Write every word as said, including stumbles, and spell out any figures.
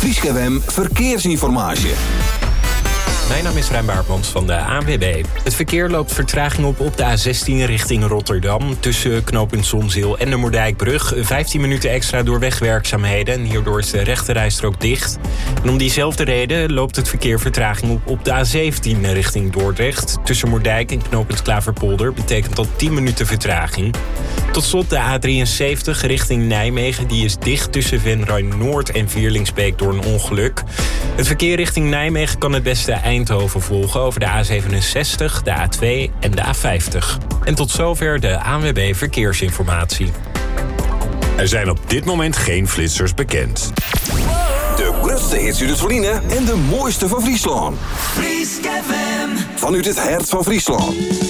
Fries F M Verkeersinformatie. Mijn naam is Rijn Baartmans van de A N W B. Het verkeer loopt vertraging op op de A zestien richting Rotterdam. Tussen knooppunt Zonzeel en de Moerdijkbrug. vijftien minuten extra door wegwerkzaamheden. En hierdoor is de rechterrijstrook dicht. En om diezelfde reden loopt het verkeer vertraging op op de A zeventien richting Dordrecht. Tussen Moerdijk en knooppunt Klaverpolder betekent dat tien minuten vertraging. Tot slot de A drieënzeventig richting Nijmegen. Die is dicht tussen Venray Noord en Vierlingsbeek door een ongeluk. Het verkeer richting Nijmegen kan het beste Eindhoven volgen over de A zevenenzestig, de A twee en de A vijftig. En tot zover de A N W B Verkeersinformatie. Er zijn op dit moment geen flitsers bekend. De grootste hits uit het Verliezen en de mooiste van Friesland. Fries F M. Vanuit het hart van Friesland.